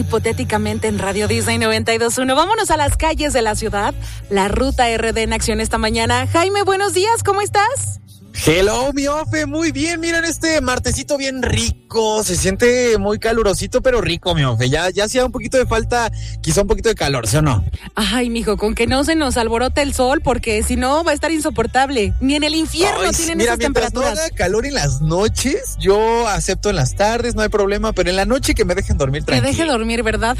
Hipotéticamente en Radio Disney 92.1. Vámonos a las calles de la ciudad. La Ruta RD en acción esta mañana. Jaime, buenos días, ¿cómo estás? Hello, mi Ofe, muy bien, miren este martesito bien rico, se siente muy calurosito, pero rico, mi Ofe, ya hacía un poquito de falta, quizá un poquito de calor, ¿sí o no? Ay, mijo, con que no se nos alborote el sol, porque si no va a estar insoportable, ni en el infierno tienen esas temperaturas. No haga calor en las noches, yo acepto en las tardes, no hay problema, pero en la noche que me dejen dormir tranquilo. Que deje dormir, ¿verdad?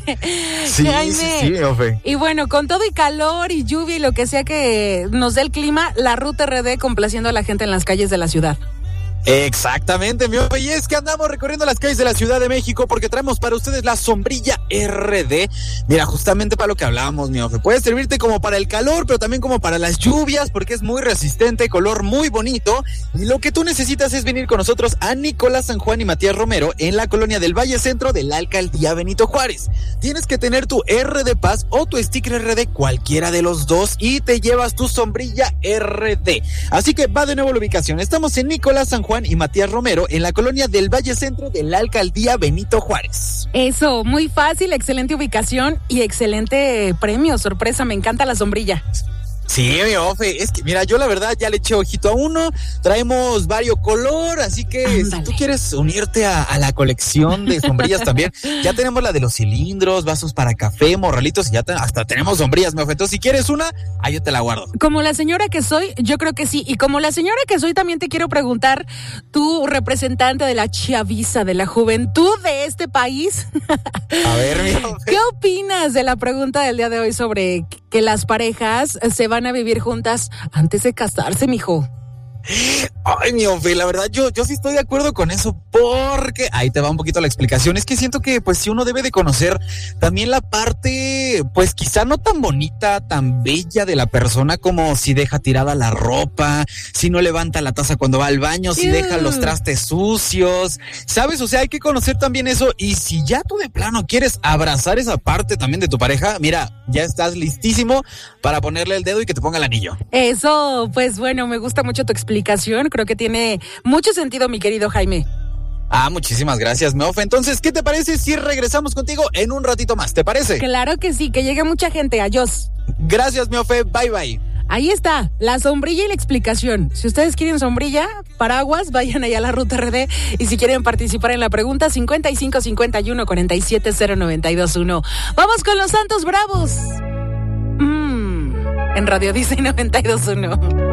Sí, Jaime. Sí, mi Ofe. Y bueno, con todo y calor y lluvia y lo que sea que nos dé el clima, la Ruta RD complaciendo a la gente en las calles de la ciudad. Exactamente, mi Ofe, y es que andamos recorriendo las calles de la Ciudad de México porque traemos para ustedes la sombrilla RD. Mira, justamente para lo que hablábamos, mi Ofe, puede servirte como para el calor, pero también como para las lluvias porque es muy resistente, color muy bonito, y lo que tú necesitas es venir con nosotros a Nicolás San Juan y Matías Romero en la colonia del Valle Centro de la Alcaldía Benito Juárez. Tienes que tener tu RD Paz o tu sticker RD, cualquiera de los dos, y te llevas tu sombrilla RD. Así que va de nuevo la ubicación, estamos en Nicolás San Juan y Matías Romero en la colonia del Valle Centro de la Alcaldía Benito Juárez. Eso, muy fácil, excelente ubicación y excelente premio, sorpresa, me encanta la sombrilla. Sí, mi Ofe, es que mira, yo la verdad ya le eché ojito a uno, traemos varios color, así que si tú quieres unirte a la colección de sombrillas también, ya tenemos la de los cilindros, vasos para café, morralitos, y ya hasta tenemos sombrillas, mi Ofe. Entonces, si quieres una, ahí yo te la guardo. Como la señora que soy, yo creo que sí, y como la señora que soy, también te quiero preguntar, tú, representante de la chaviza, de la juventud de este país. A ver, mi Ofe, ¿qué opinas de la pregunta del día de hoy sobre que las parejas se van a vivir juntas antes de casarse, mijo? Ay, mi Ofe, la verdad yo sí estoy de acuerdo con eso, porque ahí te va un poquito la explicación. Es que siento que pues si uno debe de conocer también la parte pues quizá no tan bonita, tan bella de la persona, como si deja tirada la ropa, si no levanta la taza cuando va al baño, si deja los trastes sucios, ¿sabes? O sea, hay que conocer también eso, y si ya tú de plano quieres abrazar esa parte también de tu pareja, mira, ya estás listísimo para ponerle el dedo y que te ponga el anillo. Eso, pues bueno, me gusta mucho tu explicación, creo que tiene mucho sentido, mi querido Jaime. Muchísimas gracias, mi Ofe. Entonces, ¿qué te parece si regresamos contigo en un ratito más? ¿Te parece? Claro que sí, que llegue mucha gente, adiós. Gracias, mi Ofe, bye bye. Ahí está, la sombrilla y la explicación. Si ustedes quieren sombrilla, paraguas, vayan allá a la Ruta RD. Y si quieren participar en la pregunta, 5551-470921. Vamos con los Santos Bravos. En Radio Disney 92.1.